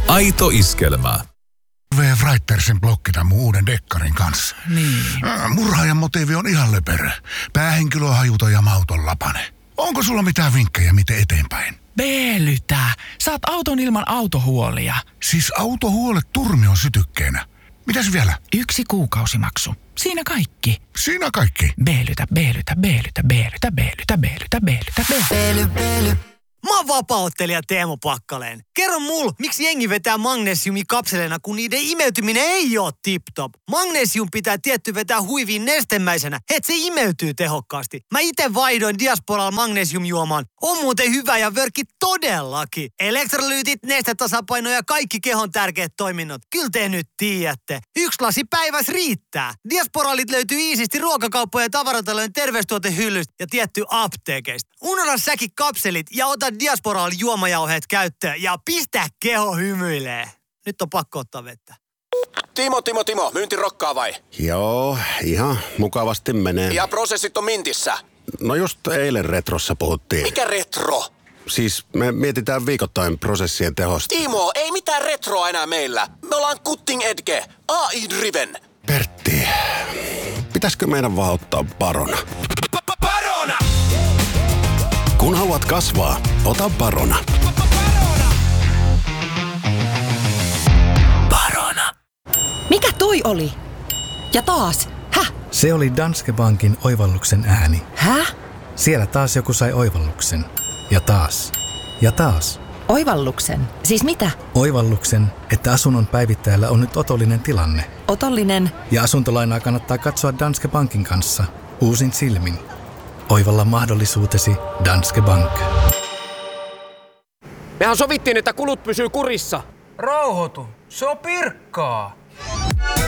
Aito iskelmä. Writersin blokkina mun uuden dekkarin kanssa. Niin. Murhaajan motiivi on ihan löperö. Päähenkilö on hajuton ja mauton lapane. Onko sulla mitään vinkkejä, miten eteenpäin? Beelytä. Saat auton ilman autohuolia. Siis autohuolet turmion sytykkeenä. Mitäs vielä? 1 kuukausimaksu. Siinä kaikki. Siinä kaikki. Beelytä, beelytä, beelytä, beelytä, beelytä, beelytä, beelytä, beelytä. Mä oon vapaa-ottelija Teemu Pakkaleen. Kerro mulle, miksi jengi vetää magnesiumikapseleina, kun niiden imeytyminen ei oo tip-top. Magnesium pitää tietty vetää huiviin nestemäisenä, et se imeytyy tehokkaasti. Mä ite vaihdoin Diasporalla magnesiumjuomaan. On muuten hyvä ja vörkki todellakin. Elektrolyytit, nestetasapaino ja kaikki kehon tärkeät toiminnot. Kyllä te nyt tiedätte. 1 lasi päivässä riittää. Diasporalit löytyy iisisti ruokakauppojen ja tavaratalojen terveystuotehyllystä ja tietty apteekeista. Unohda säkin kapselit ja ota Diasporal juomajauheet käyttöön ja pistä keho hymyilee. Nyt on pakko ottaa vettä. Timo, myynti rokkaa vai? Joo, ihan mukavasti menee. Ja prosessit on mintissä? No just eilen retrossa puhuttiin. Mikä retro? Siis me mietitään viikoittain prosessien tehosta. Timo, ei mitään retroa enää meillä. Me ollaan cutting edge, AI-driven. Pertti, pitäisikö meidän vaan ottaa Barona? Barona! Kun haluat kasvaa, ota Barona. Barona. Mikä toi oli? Ja taas. Häh? Se oli Danske Bankin oivalluksen ääni. Häh? Siellä taas joku sai oivalluksen. Ja taas. Ja taas. Oivalluksen? Siis mitä? Oivalluksen, että asunnon päivittäjällä on nyt otollinen tilanne. Otollinen? Ja asuntolainaa kannattaa katsoa Danske Bankin kanssa. Uusin silmin. Oivalla mahdollisuutesi Danske Bank. Mehän sovittiin, että kulut pysyy kurissa. Rauhoitu. Se on pirkkaa.